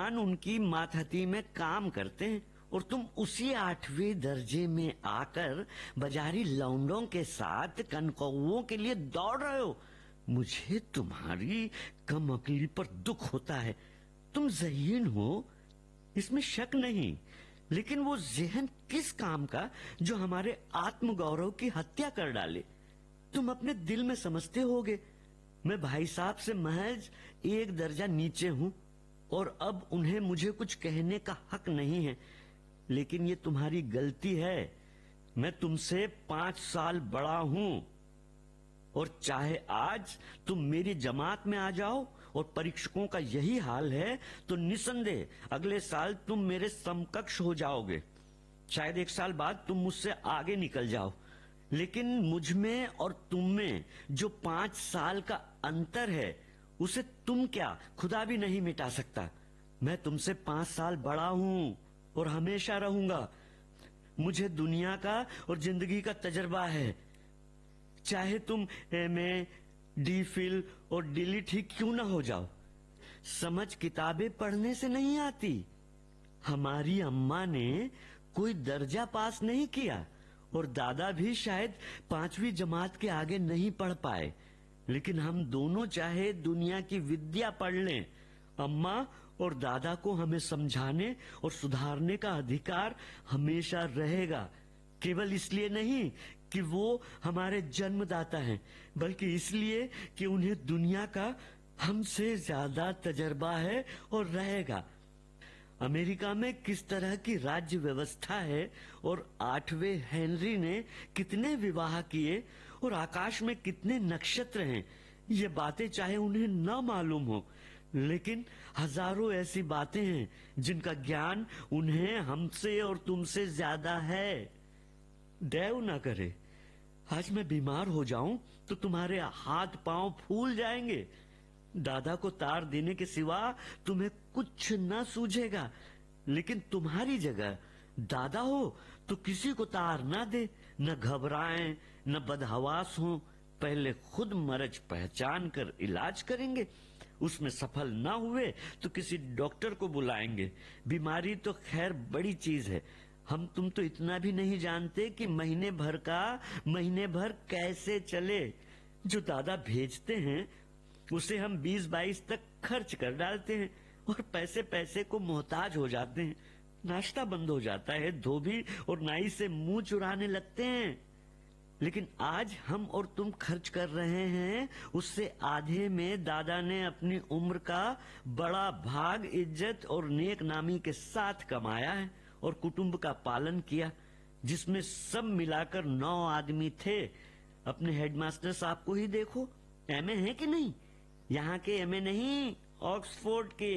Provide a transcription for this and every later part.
भाईजान उनकी मातहती में काम करते हैं और तुम उसी 8वें दर्जे में आकर बाजारी लौंडों के साथ कनकौओं के लिए दौड़ रहे हो। मुझे तुम्हारी कम अकली पर दुख होता है। तुम ज़हीन हो, इसमें शक नहीं, लेकिन वो ज़हन किस काम का जो हमारे आत्मगौरव की हत्या कर डाले। तुम अपने दिल में समझते होगे मैं भाई साहब से महज एक दर्जा नीचे हूं और अब उन्हें मुझे कुछ कहने का हक नहीं है, लेकिन ये तुम्हारी गलती है। मैं तुमसे 5 साल बड़ा हूं और चाहे आज तुम मेरी जमात में आ जाओ और परीक्षकों का यही हाल है तो निसंदेह अगले साल तुम मेरे समकक्ष हो जाओगे। शायद 1 साल बाद तुम मुझसे आगे निकल जाओ, लेकिन मुझ में और तुम में जो 5 साल का अंतर है उसे तुम क्या खुदा भी नहीं मिटा सकता। मैं तुमसे 5 साल बड़ा हूं और हमेशा रहूंगा। मुझे दुनिया का और जिंदगी का तजर्बा है। चाहे तुम MA, DPhil और DLit ही क्यों ना हो जाओ, समझ किताबें पढ़ने से नहीं आती। हमारी अम्मा ने कोई दर्जा पास नहीं किया और दादा भी शायद 5वीं जमात के आगे नहीं पढ़ पाए, लेकिन हम दोनों चाहे दुनिया की विद्या पढ़ लें, अम्मा और दादा को हमें समझाने और सुधारने का अधिकार हमेशा रहेगा। केवल इसलिए नहीं कि वो हमारे जन्मदाता हैं, बल्कि इसलिए कि उन्हें दुनिया का हमसे ज्यादा तजर्बा है और रहेगा। अमेरिका में किस तरह की राज्य व्यवस्था है और 8वें हेनरी ने कितने विवाह किए और आकाश में कितने नक्षत्र हैं, ये बातें चाहे उन्हें न मालूम हो, लेकिन हजारों ऐसी बातें हैं जिनका ज्ञान उन्हें हमसे और तुमसे ज्यादा है। दैव ना करे आज मैं बीमार हो जाऊं तो तुम्हारे हाथ पांव फूल जाएंगे। दादा को तार देने के सिवा तुम्हें कुछ न सूझेगा, लेकिन तुम्हारी जगह दादा हो तो किसी को तार ना दे, न घबराएं न बदहवास हो। पहले खुद मर्ज पहचान कर इलाज करेंगे, उसमें सफल ना हुए तो किसी डॉक्टर को बुलाएंगे। बीमारी तो खैर बड़ी चीज है, हम तुम तो इतना भी नहीं जानते कि महीने भर कैसे चले। जो दादा भेजते हैं उसे हम 20-22 तक खर्च कर डालते हैं और पैसे को मोहताज हो जाते हैं। नाश्ता बंद हो जाता है, धोबी और नाई से मुंह चुराने लगते हैं। लेकिन आज हम और तुम खर्च कर रहे हैं, उससे आधे में दादा ने अपनी उम्र का बड़ा भाग इज्जत और नेक नामी के साथ कमाया है और कुटुंब का पालन किया, जिसमें सब मिलाकर 9 आदमी थे। अपने हेडमास्टर साहब को ही देखो, MA है कि नहीं? यहाँ के MA नहीं, ऑक्सफोर्ड के।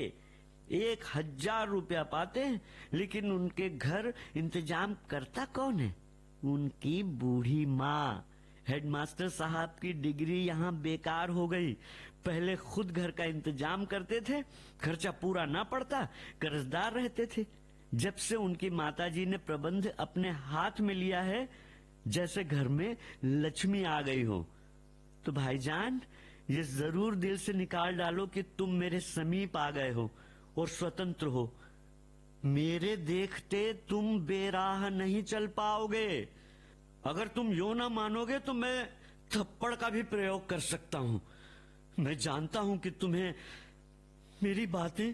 1000 रुपया पाते हैं, लेकिन उनके घर इंतजाम करता कौन है? उनकी बूढ़ी माँ। हेडमास्टर साहब की डिग्री यहाँ बेकार हो गई। पहले खुद घर का इंतजाम करते थे, खर्चा पूरा ना पड़ता, कर्जदार रहते थे। जब से उनकी माताजी ने प्रबंध अपने हाथ में लिया है, जैसे घर में लक्ष्मी आ गई हो। तो भाईजान, ये जरूर दिल से निकाल डालो कि तुम मेरे समीप आ गए हो और स्वतंत्र हो। मेरे देखते तुम बेराह नहीं चल पाओगे। अगर तुम यो ना मानोगे तो मैं थप्पड़ का भी प्रयोग कर सकता हूं। मैं जानता हूं कि तुम्हें मेरी बातें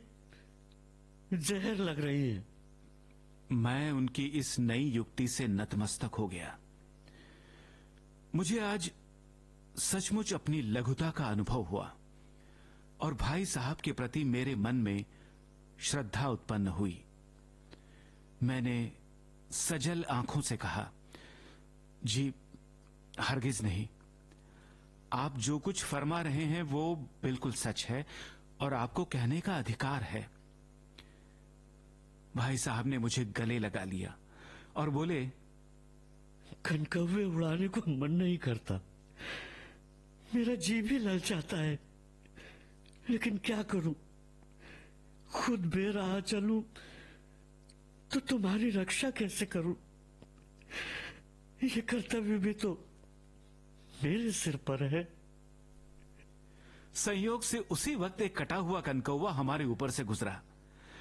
जहर लग रही हैं। मैं उनकी इस नई युक्ति से नतमस्तक हो गया। मुझे आज सचमुच अपनी लघुता का अनुभव हुआ और भाई साहब के प्रति मेरे मन में श्रद्धा उत्पन्न हुई। मैंने सजल आंखों से कहा, जी हरगिज नहीं, आप जो कुछ फरमा रहे हैं वो बिल्कुल सच है और आपको कहने का अधिकार है। भाई साहब ने मुझे गले लगा लिया और बोले, कनकौवे उड़ाने को मन नहीं करता, मेरा जी भी ललचाता है, लेकिन क्या करूं? खुद बेराह चलूं तो तुम्हारी रक्षा कैसे करूं? ये कर्तव्य भी तो मेरे सिर पर है। संयोग से उसी वक्त एक कटा हुआ कनकौवा हमारे ऊपर से गुजरा।